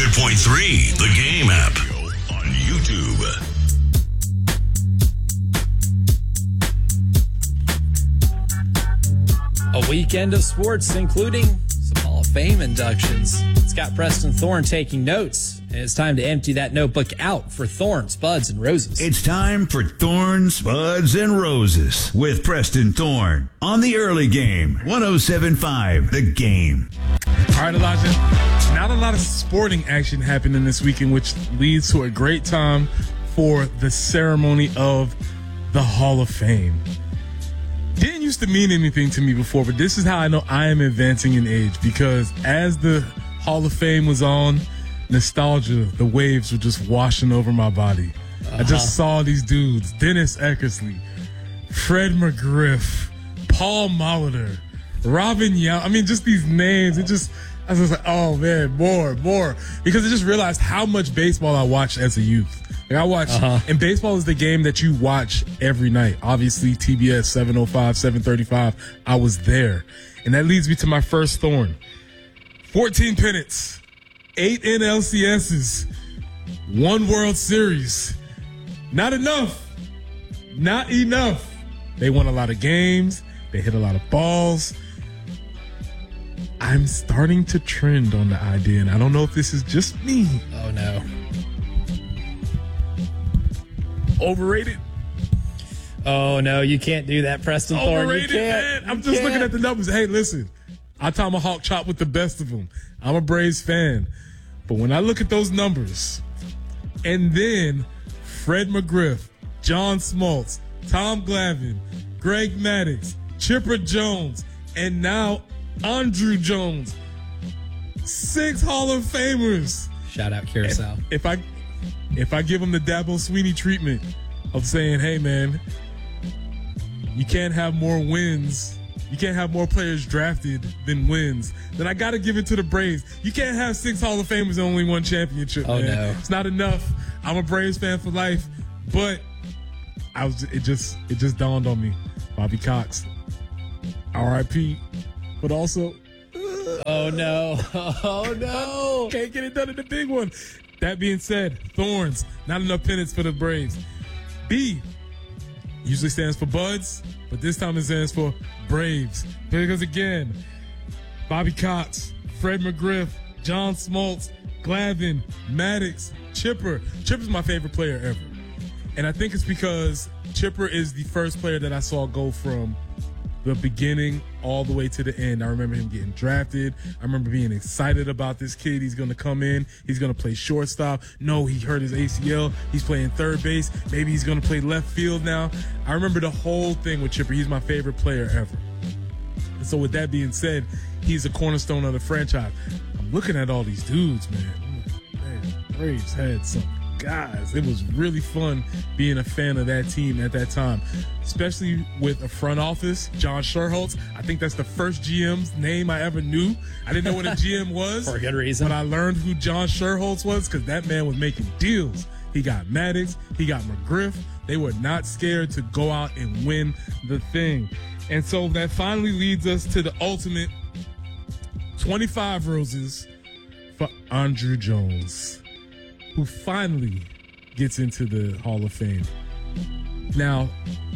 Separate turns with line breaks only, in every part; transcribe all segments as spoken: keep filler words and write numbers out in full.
hundred point three, the Game app on YouTube.
A weekend of sports, including some Hall of Fame inductions. Scott Preston Thorne taking notes, and it's time to empty that notebook out for Thorns, Buds, and Roses.
It's time for Thorns, Buds, and Roses with Preston Thorne on the early game. one oh seven point five, the Game.
All right, Elijah. Not a lot of sporting action happening this weekend, which leads to a great time for the ceremony of the Hall of Fame. Didn't used to mean anything to me before, but this is how I know I am advancing in age, because as the Hall of Fame was on, nostalgia, the waves were just washing over my body. Uh-huh. I just saw these dudes, Dennis Eckersley, Fred McGriff, Paul Molitor, Robin Young. I mean, just these names. It just, I was just like, oh man, more, more. Because I just realized how much baseball I watched as a youth. Like I watched, uh-huh. and baseball is the game that you watch every night. Obviously, T B S seven oh five, seven thirty-five, I was there. And that leads me to my first thorn. fourteen pennants, eight N L C S's, one World Series. Not enough. Not enough. They won a lot of games. They hit a lot of balls. I'm starting to trend on the idea, and I don't know if this is just me.
Oh, no.
Overrated.
Oh, no, you can't do that, Preston Thorne.
Overrated, man. I'm just looking at the numbers. Hey, listen, I tomahawk chop with the best of them. I'm a Braves fan. But when I look at those numbers, and then Fred McGriff, John Smoltz, Tom Glavine, Greg Maddux, Chipper Jones, and now Andruw Jones, six Hall of Famers.
Shout out Curacao.
If I... If I give him the Dabo Sweeney treatment of saying, hey, man, you can't have more wins, you can't have more players drafted than wins, then I got to give it to the Braves. You can't have six Hall of Famers and only one championship,
oh,
man.
No.
It's not enough. I'm a Braves fan for life, but I was it just it just dawned on me. Bobby Cox, R I P, but also...
Oh, no. Oh, no.
Can't get it done in the big one. That being said, Thorns, not enough pennants for the Braves. B usually stands for Buds, but this time it stands for Braves. Because again, Bobby Cox, Fred McGriff, John Smoltz, Glavine, Maddux, Chipper. Chipper's my favorite player ever. And I think it's because Chipper is the first player that I saw go from the beginning all the way to the end. I remember him getting drafted. I remember being excited about this kid. He's going to come in. He's going to play shortstop. No, he hurt his A C L. He's playing third base. Maybe he's going to play left field now. I remember the whole thing with Chipper. He's my favorite player ever. And so with that being said, he's a cornerstone of the franchise. I'm looking at all these dudes, man. Man, Braves had some guys. It was really fun being a fan of that team at that time, especially with a front office, John Sherholtz. I think that's the first G M's name I ever knew. I didn't know what a G M was.
For a good reason.
But I learned who John Sherholtz was because that man was making deals. He got Maddux. He got McGriff. They were not scared to go out and win the thing. And so that finally leads us to the ultimate twenty-five roses for Andruw Jones, who finally gets into the Hall of Fame. Now,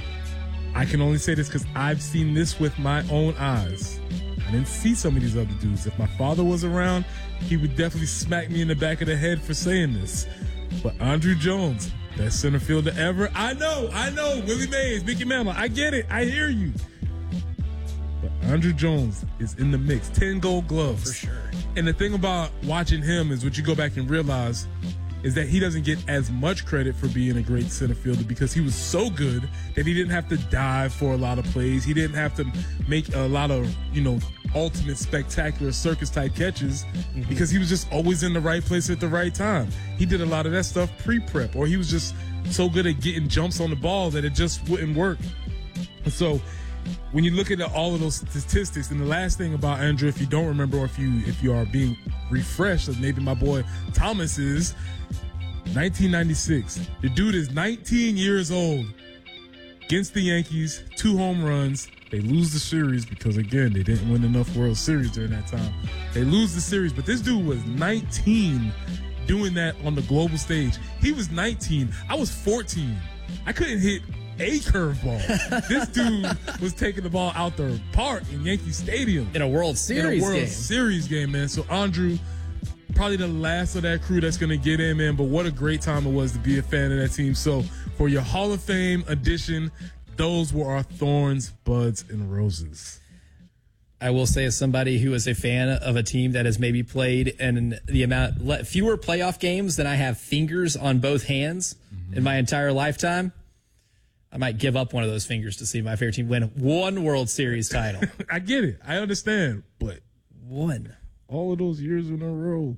I can only say this because I've seen this with my own eyes. I didn't see some of these other dudes. If my father was around, he would definitely smack me in the back of the head for saying this. But Andruw Jones, best center fielder ever. I know, I know, Willie Mays, Mickey Mantle, I get it, I hear you. But Andruw Jones is in the mix. ten gold gloves.
For sure.
And the thing about watching him is what you go back and realize is that he doesn't get as much credit for being a great center fielder because he was so good that he didn't have to dive for a lot of plays. He didn't have to make a lot of, you know, ultimate spectacular circus type catches mm-hmm. because he was just always in the right place at the right time. He did a lot of that stuff pre-prep, or he was just so good at getting jumps on the ball that it just wouldn't work. So when you look at all of those statistics, and the last thing about Andruw, if you don't remember, or if you if you are being refreshed, as maybe my boy Thomas is, nineteen ninety-six. The dude is nineteen years old. Against the Yankees, two home runs, They lose the series because, again, they didn't win enough World Series during that time. They lose the series, but this dude was nineteen doing that on the global stage. He was nineteen. I was fourteen. I couldn't hit a curveball. This dude was taking the ball out the park in Yankee Stadium.
In a World Series
In a World
game.
Series game, man. So, Andrew, probably the last of that crew that's going to get in, man. But what a great time it was to be a fan of that team. So, for your Hall of Fame edition, those were our Thorns, Buds, and Roses.
I will say, as somebody who is a fan of a team that has maybe played in the amount le- fewer playoff games than I have fingers on both hands mm-hmm. in my entire lifetime, I might give up one of those fingers to see my favorite team win one World Series title.
I get it. I understand. But
one.
All of those years in a row.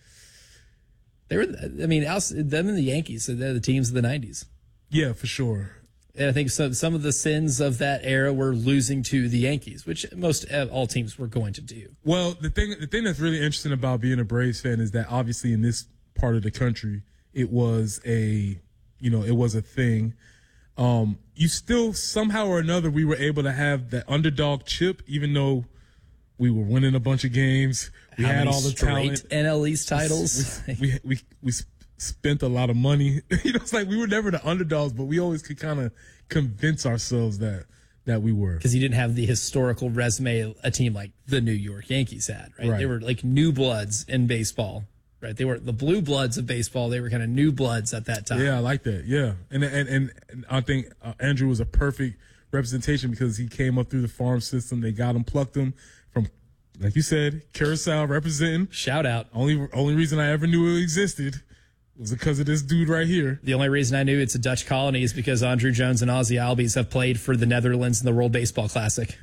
They were, I mean, them and the Yankees, they're the teams of the nineties.
Yeah, for sure.
And I think some some of the sins of that era were losing to the Yankees, which most all teams were going to do.
Well, the thing the thing that's really interesting about being a Braves fan is that obviously in this part of the country, it was a you know it was a thing. Um, you still somehow or another we were able to have that underdog chip, even though we were winning a bunch of games. We
How
had
many
all the
straight
talent.
N L East titles.
We we we, we spent a lot of money. You know, it's like we were never the underdogs, but we always could kind of convince ourselves that that we were.
Because you didn't have the historical resume a team like the New York Yankees had, right?
Right.
They were like new bloods in baseball, right? They were the blue bloods of baseball. They were kind of new bloods at that time.
Yeah, I like that. Yeah, and and and, and I think uh, Andrew was a perfect representation because he came up through the farm system. They got him, plucked him from, like you said, Curacao, representing.
Shout out.
Only only reason I ever knew it existed was because of this dude right here.
The only reason I knew it's a Dutch colony is because Andrew Jones and Ozzy Albies have played for the Netherlands in the World Baseball Classic.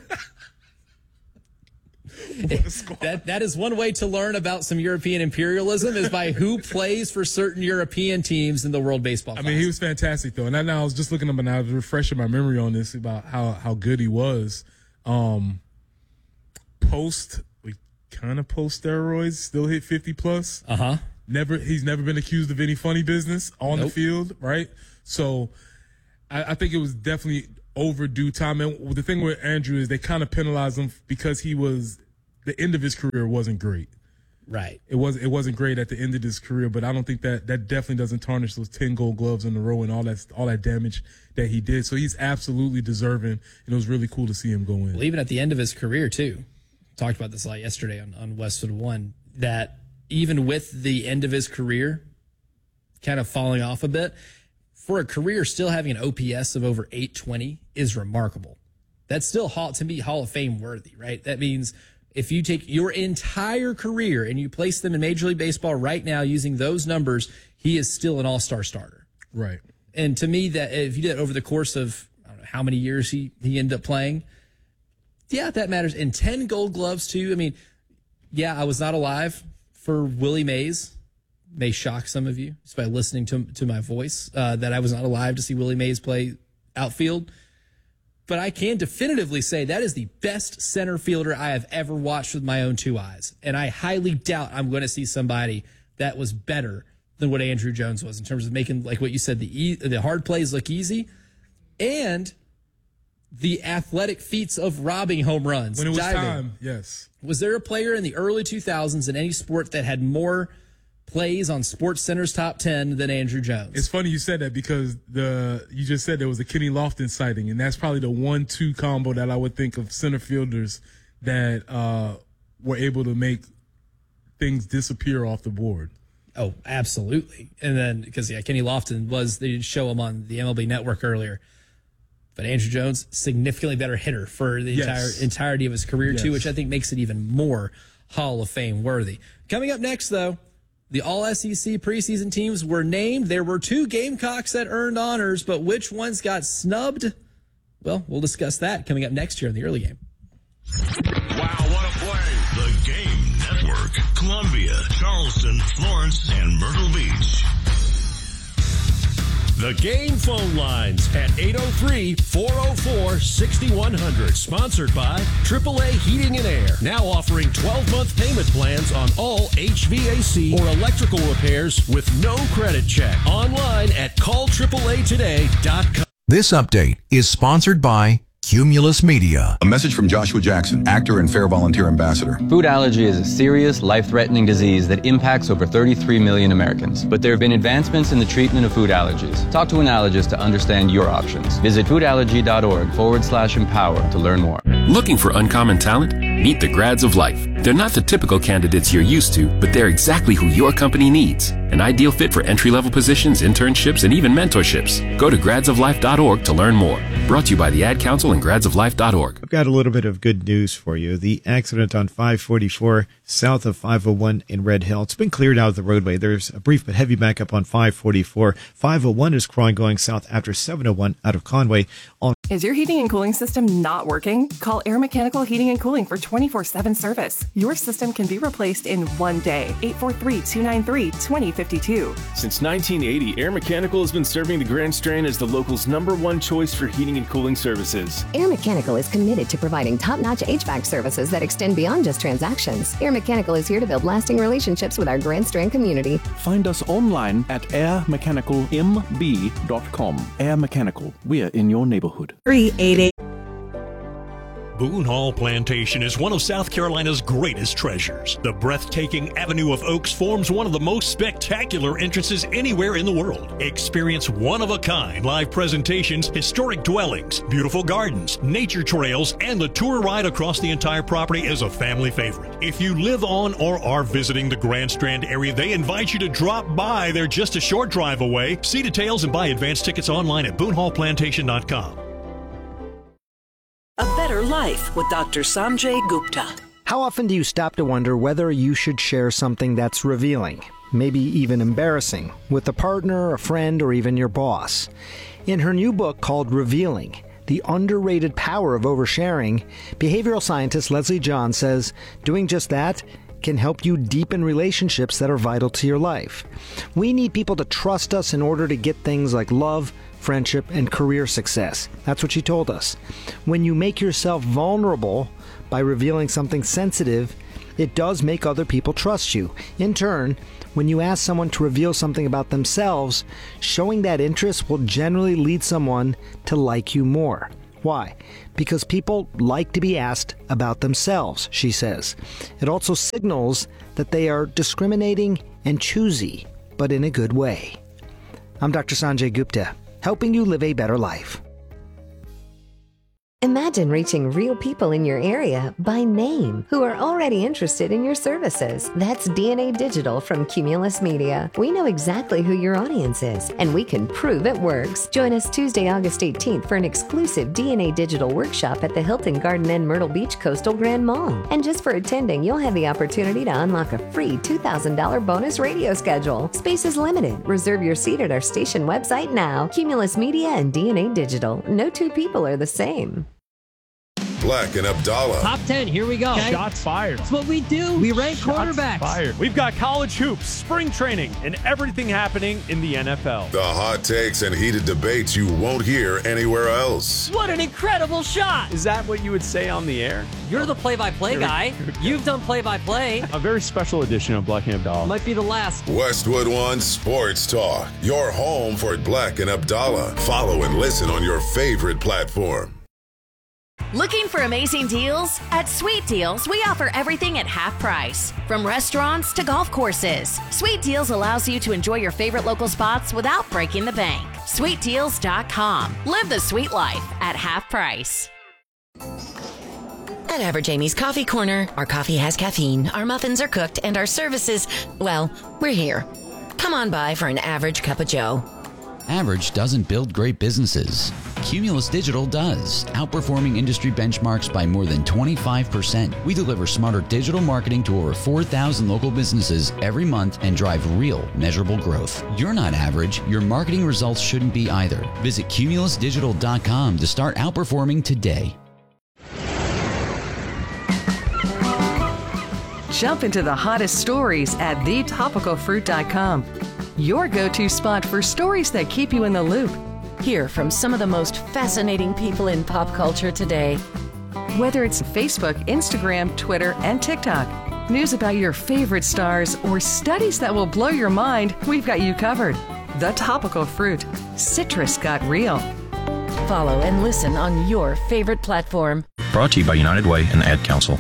that that is one way to learn about some European imperialism is by who plays for certain European teams in the World Baseball Classic.
I mean, he was fantastic though, and I, now I was just looking up and I was refreshing my memory on this about how how good he was. Um, post, we kind of post steroids, still hit fifty plus.
Uh huh.
Never, he's never been accused of any funny business on
Nope.
the field, right? So, I, I think it was definitely overdue time. And the thing with Andrew is they kind of penalized him because he was the end of his career wasn't great.
Right.
It was it wasn't great at the end of his career, but I don't think that that definitely doesn't tarnish those ten Gold Gloves in a row and all that all that damage that he did. So he's absolutely deserving, and it was really cool to see him go in.
Well, even at the end of his career too, talked about this a lot yesterday on on Westwood One, that even with the end of his career kind of falling off a bit, for a career still having an O P S of over eight twenty is remarkable. That's still hall, to me Hall of Fame worthy, right? That means if you take your entire career and you place them in Major League Baseball right now using those numbers, he is still an all-star starter.
Right.
And to me, that if you did it over the course of I don't know how many years he, he ended up playing, yeah, that matters. And ten Gold Gloves too. I mean, yeah, I was not alive for Willie Mays. May shock some of you just by listening to to my voice uh, that I was not alive to see Willie Mays play outfield. But I can definitively say that is the best center fielder I have ever watched with my own two eyes. And I highly doubt I'm going to see somebody that was better than what Andrew Jones was in terms of making, like what you said, the e- the hard plays look easy and the athletic feats of robbing home runs.
When it was
diving.
time, yes.
Was there a player in the early two thousands in any sport that had more plays on SportsCenter's top ten than Andrew Jones?
It's funny you said that because the you just said there was a Kenny Lofton sighting, and that's probably the one two combo that I would think of center fielders that uh, were able to make things disappear off the board.
Oh, absolutely. And then, because, yeah, Kenny Lofton was, they did show him on the M L B Network earlier. But Andrew Jones, significantly better hitter for the
Yes.
entire entirety of his career,
Yes.
too, which I think makes it even more Hall of Fame worthy. Coming up next, though, the All S E C preseason teams were named. There were two Gamecocks that earned honors, but which ones got snubbed? Well, we'll discuss that coming up next year in the early game.
Wow, what a play. The Game Network. Columbia, Charleston, Florence, and Myrtle Beach.
The Game phone lines at eight oh three, four oh four, six one hundred. Sponsored by triple A Heating and Air. Now offering twelve-month payment plans on all H V A C or electrical repairs with no credit check. Online at call triple A today dot com.
This update is sponsored by Cumulus Media.
A message from Joshua Jackson, actor and Fair Volunteer Ambassador.
Food allergy is a serious, life-threatening disease that impacts over thirty-three million Americans. But there have been advancements in the treatment of food allergies. Talk to an allergist to understand your options. Visit foodallergy.org forward slash empower to learn more.
Looking for uncommon talent? Meet the Grads of Life. They're not the typical candidates you're used to, but they're exactly who your company needs. An ideal fit for entry-level positions, internships, and even mentorships. Go to grads of life dot org to learn more. Brought to you by the Ad Council and grads of life dot org.
I've got a little bit of good news for you. The accident on five forty-four south of five oh one in Red Hill, it's been cleared out of the roadway. There's a brief but heavy backup on five forty-four. five oh one is crawling going south after seven oh one out of Conway. On
Is your heating and cooling system not working? Call Air Mechanical Heating and Cooling for twenty-four seven service. Your system can be replaced in one day. eight four three, two nine three, two oh five two.
Since nineteen eighty, Air Mechanical has been serving the Grand Strand as the local's number one choice for heating and cooling services.
Air Mechanical is committed to providing top-notch H V A C services that extend beyond just transactions. Air Mechanical is here to build lasting relationships with our Grand Strand community.
Find us online at air mechanical m b dot com. Air Mechanical, we're in your neighborhood.
three eighty.
Boone Hall Plantation is one of South Carolina's greatest treasures. The breathtaking Avenue of Oaks forms one of the most spectacular entrances anywhere in the world. Experience one-of-a-kind live presentations, historic dwellings, beautiful gardens, nature trails, and the tour ride across the entire property is a family favorite. If you live on or are visiting the Grand Strand area, they invite you to drop by. They're just a short drive away. See details and buy advance tickets online at boone hall plantation dot com.
A Better Life with Doctor Sanjay Gupta.
How often do you stop to wonder whether you should share something that's revealing, maybe even embarrassing, with a partner, a friend, or even your boss? In her new book called Revealing, The Underrated Power of Oversharing, behavioral scientist Leslie John says doing just that can help you deepen relationships that are vital to your life. We need people to trust us in order to get things like love, friendship, and career success. That's what she told us. When you make yourself vulnerable by revealing something sensitive, it does make other people trust you. In turn, when you ask someone to reveal something about themselves, showing that interest will generally lead someone to like you more. Why? Because people like to be asked about themselves, she says. It also signals that they are discriminating and choosy, but in a good way. I'm Doctor Sanjay Gupta, helping you live a better life.
Imagine reaching real people in your area by name who are already interested in your services. That's D N A Digital from Cumulus Media. We know exactly who your audience is, and we can prove it works. Join us Tuesday, August eighteenth for an exclusive D N A Digital workshop at the Hilton Garden Inn Myrtle Beach Coastal Grand Mall. And just for attending, you'll have the opportunity to unlock a free two thousand dollars bonus radio schedule. Space is limited. Reserve your seat at our station website now. Cumulus Media and D N A Digital. No two people are the same.
Black and Abdallah.
Top ten, here we go.
Okay. Shots fired.
That's what we do. We rank
Shots
quarterbacks.
Fired. We've got college hoops, spring training, and everything happening in the N F L.
The hot takes and heated debates you won't hear anywhere else.
What an incredible shot.
Is that what you would say on the air?
You're the play-by-play guy. You've done play-by-play.
A very special edition of Black and Abdallah.
Might be the last.
Westwood One Sports Talk. Your home for Black and Abdallah. Follow and listen on your favorite platform.
Looking for amazing deals? At Sweet Deals, we offer everything at half price. From restaurants to golf courses, Sweet Deals allows you to enjoy your favorite local spots without breaking the bank. sweet deals dot com. Live the sweet life at half price.
At Average Amy's Coffee Corner, our coffee has caffeine, our muffins are cooked, and our services, well, we're here. Come on by for an average cup of joe.
Average doesn't build great businesses. Cumulus Digital does, outperforming industry benchmarks by more than twenty-five percent. We deliver smarter digital marketing to over four thousand local businesses every month and drive real, measurable growth. You're not average. Your marketing results shouldn't be either. Visit cumulus digital dot com to start outperforming today.
Jump into the hottest stories at the topical fruit dot com. Your go-to spot for stories that keep you in the loop.
Hear from some of the most fascinating people in pop culture today.
Whether it's Facebook, Instagram, Twitter, and TikTok, news about your favorite stars, or studies that will blow your mind, we've got you covered. The Topical Fruit. Citrus got real.
Follow and listen on your favorite platform.
Brought to you by United Way and the Ad Council.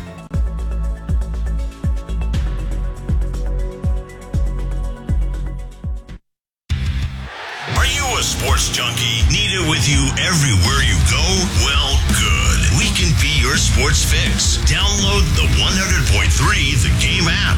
Are you a sports junkie? Need it with you everywhere you go? Well, good. We can be your sports fix. Download the one hundred point three The Game app.